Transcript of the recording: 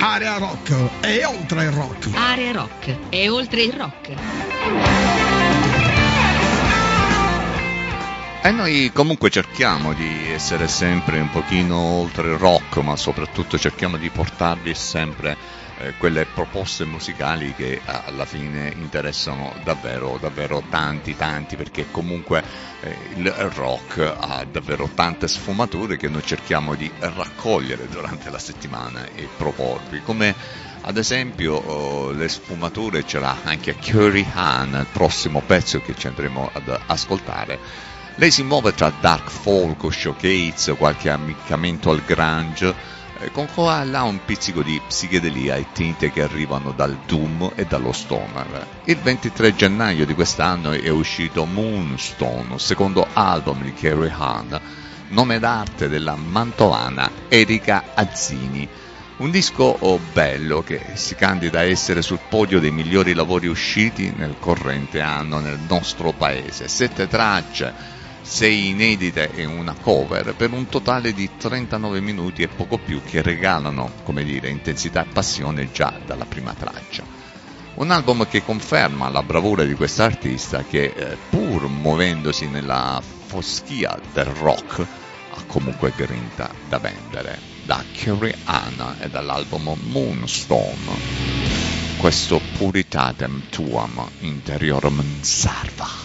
Area Rock e oltre il rock. Area Rock e oltre il rock. E noi comunque cerchiamo di essere sempre un pochino oltre il rock, ma soprattutto cerchiamo di portarvi sempre quelle proposte musicali che alla fine interessano davvero, davvero tanti, perché comunque il rock ha davvero tante sfumature che noi cerchiamo di raccogliere durante la settimana e proporvi, come ad esempio le sfumature ce l'ha anche Carrie Ann, il prossimo pezzo che ci andremo ad ascoltare. Lei si muove tra dark folk, showcase, qualche ammiccamento al grunge, con qua là un pizzico di psichedelia e tinte che arrivano dal doom e dallo stoner. Il 23 gennaio di quest'anno è uscito Moonstone, secondo album di Carrie Ann, nome d'arte della mantovana Erika Azzini. Un disco bello che si candida a essere sul podio dei migliori lavori usciti nel corrente anno nel nostro paese. 7 tracce, 6 inedite e una cover, per un totale di 39 minuti e poco più, che regalano, come dire, intensità e passione già dalla prima traccia. Un album che conferma la bravura di quest'artista che, pur muovendosi nella foschia del rock, ha comunque grinta da vendere. Da Carrie Ann e dall'album Moonstone, questo Puritatem Tuam Interiorem Salva.